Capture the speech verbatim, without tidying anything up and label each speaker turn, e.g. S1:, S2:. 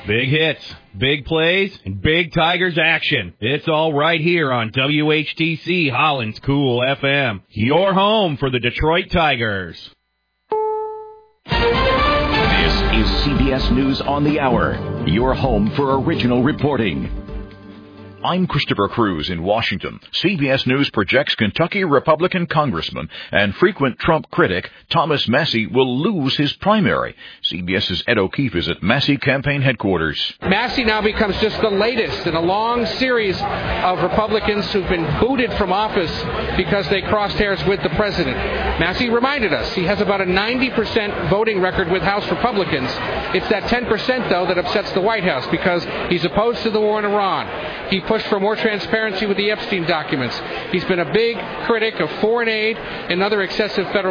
S1: Big hits, big plays, and big Tigers action. It's all right here on W H T C Holland's Cool F M. Your home for the Detroit Tigers.
S2: This is C B S News on the Hour, your home for original reporting. I'm Christopher Cruz in Washington. C B S News projects Kentucky Republican Congressman and frequent Trump critic Thomas Massie will lose his primary. CBS's Ed O'Keefe is at Massie campaign headquarters.
S3: Massie now becomes just the latest in a long series of Republicans who've been booted from office because they crossed hairs with the president. Massie reminded us he has about a ninety percent voting record with House Republicans. It's that ten percent, though, that upsets the White House because he's opposed to the war in Iran. He pushed for more transparency with the Epstein documents. He's been a big critic of foreign aid and other excessive federal